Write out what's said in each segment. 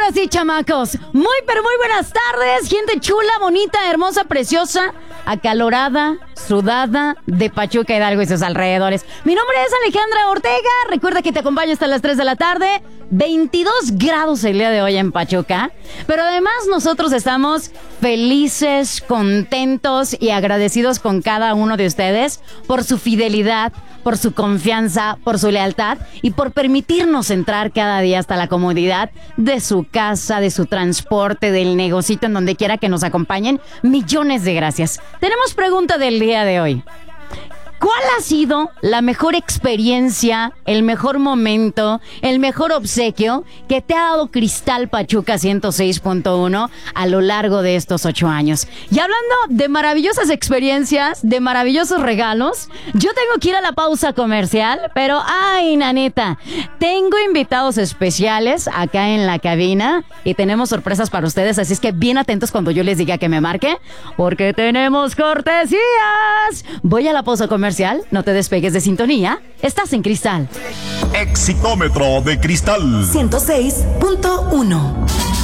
ahora sí, chamacos. Muy, pero muy buenas tardes. Gente chula, bonita, hermosa, preciosa, acalorada, sudada de Pachuca, Hidalgo y sus alrededores. Mi nombre es Alejandra Ortega. Recuerda que te acompaño hasta las 3 de la tarde. 22 grados el día de hoy en Pachuca. Pero además nosotros estamos felices, contentos y agradecidos con cada uno de ustedes por su fidelidad, por su confianza, por su lealtad y por permitirnos entrar cada día hasta la comodidad de su casa, de su transporte, del negocito, en donde quiera que nos acompañen. Millones de gracias. Tenemos pregunta del día de hoy. ¿Cuál ha sido la mejor experiencia, el mejor momento, el mejor obsequio que te ha dado Cristal Pachuca 106.1 a lo largo de estos 8 años? Y hablando de maravillosas experiencias, de maravillosos regalos, yo tengo que ir a la pausa comercial, pero ay, nanita, tengo invitados especiales acá en la cabina y tenemos sorpresas para ustedes, así es que bien atentos cuando yo les diga que me marque, porque tenemos cortesías. Voy a la pausa comercial. No te despegues de sintonía. Estás en Cristal. Exitómetro de Cristal 106.1.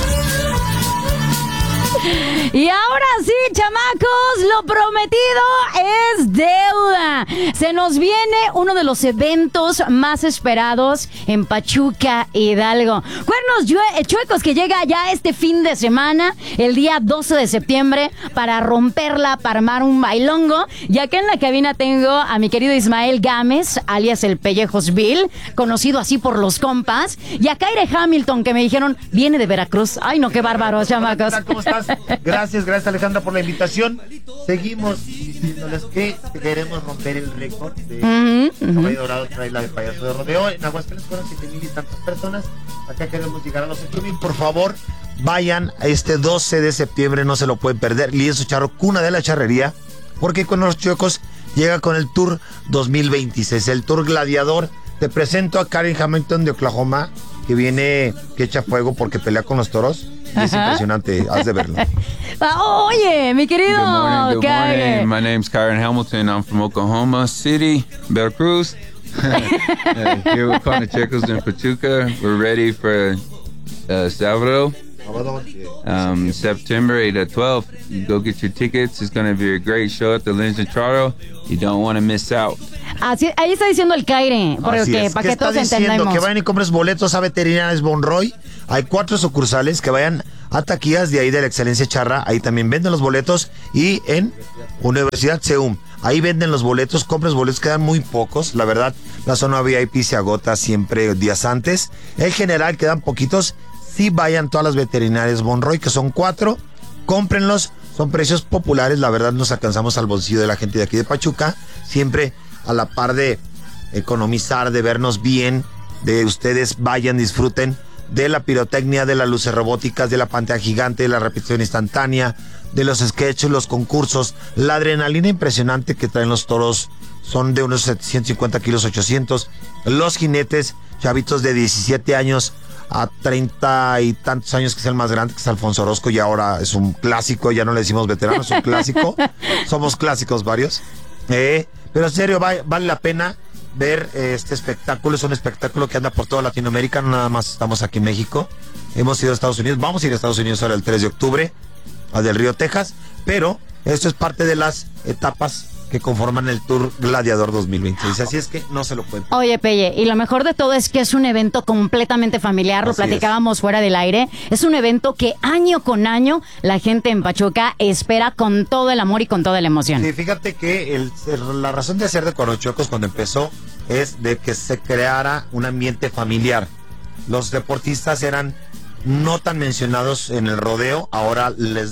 Y ahora sí, chamacos, lo prometido es deuda. Se nos viene uno de los eventos más esperados en Pachuca, Hidalgo. Cuernos Chuecos, que llega ya este fin de semana, el día 12 de septiembre, para romperla, para armar un bailongo. Y acá en la cabina tengo a mi querido Ismael Gámez, alias el Pellejos Bill, conocido así por los compas. Y a Kaire Hamilton, que me dijeron, viene de Veracruz. Ay, no, qué bárbaros, chamacos. ¿Cómo estás? Gracias Alejandra por la invitación. Seguimos diciéndoles que queremos romper el récord de Caballo Dorado trae la de payaso de rodeo. En Aguascalientes fueron 7,000 y tantas personas. Acá queremos llegar a los 8,000. Por favor, vayan a este 12 de septiembre, no se lo pueden perder. Lienzo Charro, cuna de la charrería, porque con los Chuecos llega con el Tour 2026, el Tour Gladiador. Te presento a Karen Hamilton de Oklahoma, que viene, que echa fuego porque pelea con los toros. Y es impresionante, has de verlo. Oye, mi querido Good morning. My name's Kyron Hamilton. I'm from Oklahoma City, Veracruz. Here with Connor Checos in Pachuca. We're ready for Sábado, September 8 to 12. You go get your tickets. It's going to be a great show at the Lienzo Charro. You don't want to miss out. Así, ahí está diciendo el Kaire, porque para que todos entendamos. Que vayan y compres boletos a Veterinarias Bonroy. Hay 4 sucursales, que vayan a taquillas de ahí de la Excelencia Charra. Ahí también venden los boletos. Y en Universidad CEUM, ahí venden los boletos. Compres boletos, quedan muy pocos. La verdad, la zona VIP se agota siempre días antes. En general quedan poquitos. Sí, vayan todas las Veterinarias Bonroy, que son 4. Cómprenlos. Son precios populares. La verdad, nos alcanzamos al bolsillo de la gente de aquí de Pachuca. Siempre a la par de economizar, de vernos bien, de ustedes vayan, disfruten de la pirotecnia, de las luces robóticas, de la pantalla gigante, de la repetición instantánea, de los sketches, los concursos, la adrenalina impresionante que traen los toros. Son de unos 750 kilos, 800. Los jinetes, chavitos de 17 años a 30 y tantos años, que es el más grande, que es Alfonso Orozco, y ahora es un clásico, ya no le decimos veterano, es un clásico. Somos clásicos varios. Pero en serio, vale la pena ver este espectáculo. Es un espectáculo que anda por toda Latinoamérica, no nada más estamos aquí en México. Hemos ido a Estados Unidos, vamos a ir a Estados Unidos ahora el 3 de octubre, a Del Río, Texas. Pero esto es parte de las etapas que conforman el Tour Gladiador 2026. Así es que no se lo pueden. Oye, Pelle, y lo mejor de todo es que es un evento completamente familiar. Lo platicábamos fuera del aire. Es un evento que año con año la gente en Pachuca espera con todo el amor y con toda la emoción. Sí, fíjate que la razón de hacer de Cuernos Chuecos cuando empezó es de que se creara un ambiente familiar. Los deportistas eran no tan mencionados en el rodeo. Ahora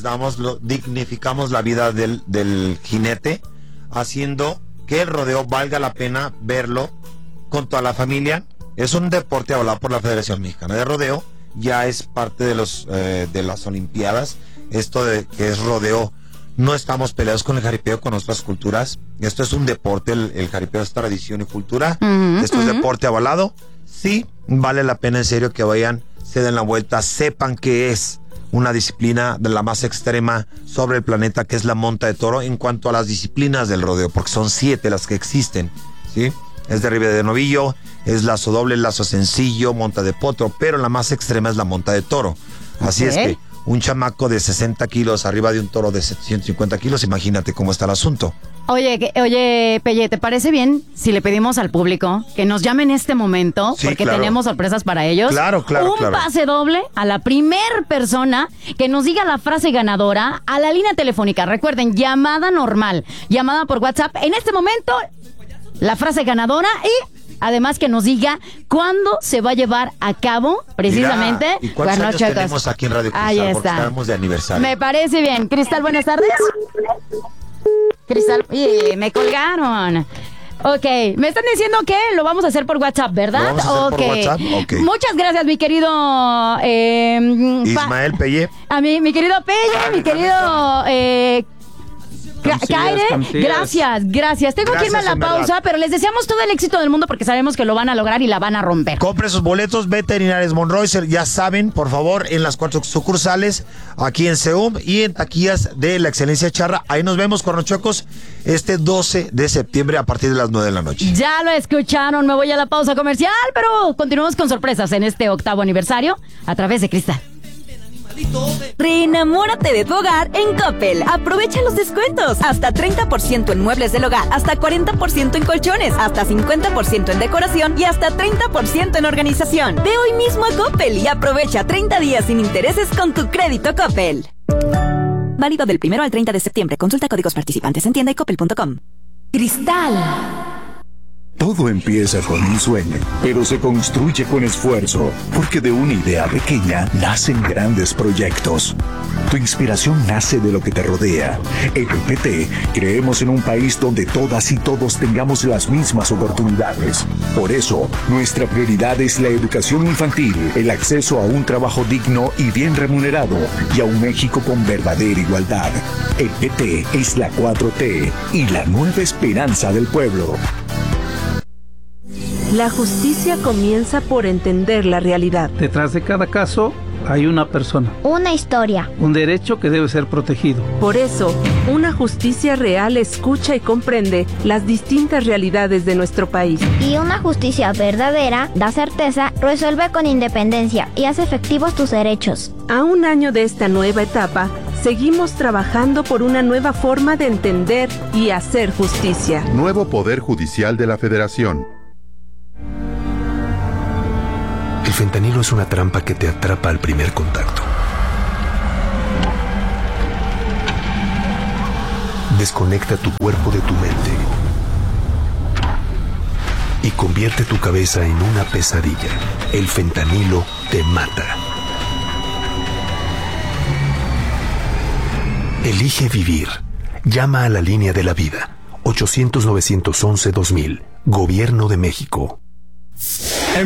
dignificamos la vida del jinete, haciendo que el rodeo valga la pena verlo con toda la familia. Es un deporte avalado por la Federación Mexicana de Rodeo, ya es parte de las Olimpiadas. Esto de que es rodeo, no estamos peleados con el jaripeo, con nuestras culturas. Esto es un deporte, el jaripeo es tradición y cultura. Esto es deporte avalado. Sí, vale la pena en serio que vayan, se den la vuelta, sepan que es una disciplina de la más extrema sobre el planeta, que es la monta de toro, en cuanto a las disciplinas del rodeo, porque son 7 las que existen, ¿sí? Es derribe de novillo, es lazo doble, lazo sencillo, monta de potro, pero la más extrema es la monta de toro. Así es que un chamaco de 60 kilos arriba de un toro de 150 kilos, imagínate cómo está el asunto. Oye, Pelle, ¿te parece bien si le pedimos al público que nos llame en este momento? Sí, porque claro. tenemos sorpresas para ellos. Claro. Un pase doble a la primer persona que nos diga la frase ganadora a la línea telefónica. Recuerden, llamada normal, llamada por WhatsApp. En este momento, la frase ganadora y además que nos diga cuándo se va a llevar a cabo precisamente. Mira, ¿y cuántos años tenemos aquí en Radio Cristal? Ahí Porque está. estamos de aniversario. Me parece bien. Cristal, buenas tardes. Cristal, oye, me colgaron. Ok, me están diciendo que lo vamos a hacer por WhatsApp, ¿verdad? ¿Lo vamos a hacer por WhatsApp? Ok. Muchas gracias, mi querido Ismael Pelle. A mí, mi querido Pelle, mi querido Caire, gracias. Tengo que irme a la pausa, pero les deseamos todo el éxito del mundo porque sabemos que lo van a lograr y la van a romper. Compre sus boletos, Veterinarias Monroy, ya saben, por favor, en las 4 sucursales, aquí en Seúm y en taquillas de la Excelencia Charra. Ahí nos vemos, Cornochuecos, este 12 de septiembre a partir de las 9 de la noche. Ya lo escucharon, me voy a la pausa comercial, pero continuamos con sorpresas en este 8º aniversario a través de Cristal. Reenamórate de tu hogar en Coppel. Aprovecha los descuentos. Hasta 30% en muebles del hogar, hasta 40% en colchones, hasta 50% en decoración y hasta 30% en organización. Ve hoy mismo a Coppel y aprovecha 30 días sin intereses con tu crédito Coppel. Válido del 1 al 30 de septiembre. Consulta códigos participantes en tienda y coppel.com. Cristal. Todo empieza con un sueño, pero se construye con esfuerzo, porque de una idea pequeña nacen grandes proyectos. Tu inspiración nace de lo que te rodea. En el PT creemos en un país donde todas y todos tengamos las mismas oportunidades. Por eso, nuestra prioridad es la educación infantil, el acceso a un trabajo digno y bien remunerado, y a un México con verdadera igualdad. El PT es la 4T y la nueva esperanza del pueblo. La justicia comienza por entender la realidad. Detrás de cada caso hay una persona. Una historia. Un derecho que debe ser protegido. Por eso, una justicia real escucha y comprende las distintas realidades de nuestro país. Y una justicia verdadera da certeza, resuelve con independencia y hace efectivos tus derechos. A un año de esta nueva etapa, seguimos trabajando por una nueva forma de entender y hacer justicia. Nuevo Poder Judicial de la Federación. El fentanilo es una trampa que te atrapa al primer contacto. Desconecta tu cuerpo de tu mente y convierte tu cabeza en una pesadilla. El fentanilo te mata. Elige vivir. Llama a la línea de la vida. 800-911-2000. Gobierno de México.